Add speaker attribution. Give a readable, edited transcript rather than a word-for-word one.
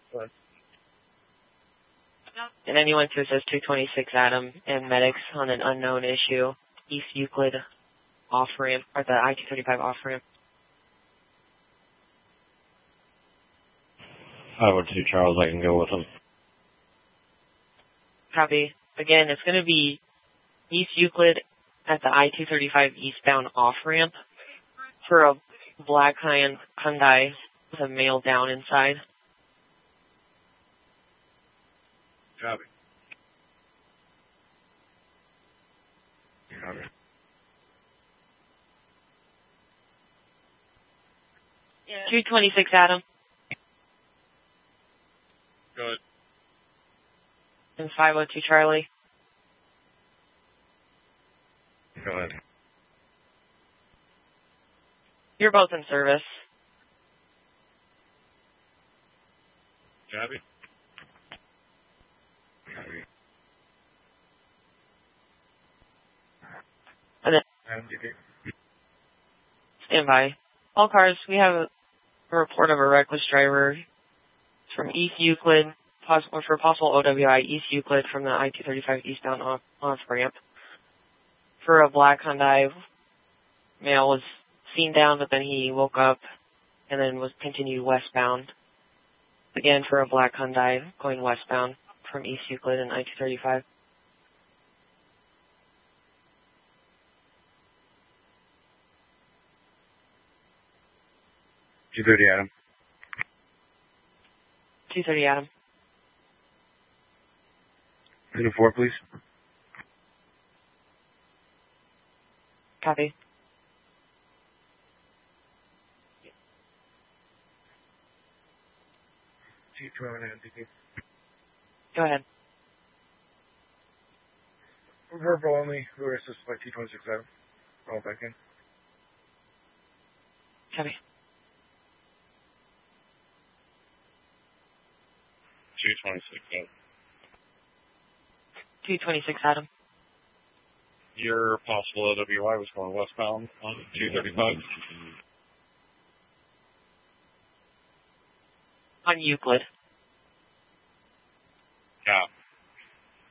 Speaker 1: Good.
Speaker 2: And anyone to assist 226 Adam and medics on an unknown issue, East Euclid off-ramp, or the I-235 off-ramp.
Speaker 3: 502 Charles, I can go with him.
Speaker 2: Copy. Again, it's going to be East Euclid at the I-235 eastbound off-ramp for a black Hyundai with a male down inside.
Speaker 1: Copy. Copy.
Speaker 2: Yeah. 226 Adam.
Speaker 1: Good.
Speaker 2: And 502 Charlie.
Speaker 1: Go ahead.
Speaker 2: You're both in service.
Speaker 1: Copy. Copy.
Speaker 2: And then stand by. All cars, we have a report of a reckless driver from East Euclid, for possible OWI, East Euclid from the I-235 eastbound off-ramp. For a black Hyundai, male was seen down, but then he woke up and then was continued westbound. Again, for a black Hyundai going westbound from East Euclid and I-235.
Speaker 1: $230 Adam.
Speaker 2: 230 Adam.
Speaker 1: 204, please.
Speaker 2: Copy. Go ahead.
Speaker 1: Verbal only. We're assisted by T26 Adam. Roll back in.
Speaker 2: Copy.
Speaker 3: 226 Adam.
Speaker 2: 226 Adam.
Speaker 3: Your possible OWI was going westbound on 235.
Speaker 2: On Euclid.
Speaker 3: Yeah.